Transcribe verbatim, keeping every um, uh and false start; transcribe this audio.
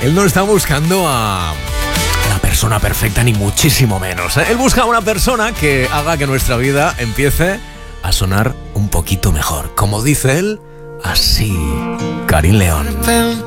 Él no está buscando a la persona perfecta, ni muchísimo menos, ¿eh? Él busca a una persona que haga que nuestra vida empiece a sonar un poquito mejor. Como dice él, así, Karin León.